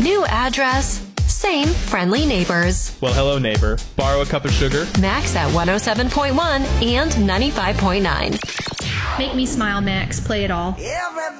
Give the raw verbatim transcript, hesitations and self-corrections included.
New address, same friendly neighbors. Well, hello, neighbor. Borrow a cup of sugar? Max at one oh seven point one and ninety-five point nine. Make me smile, Max. Play it all. Everybody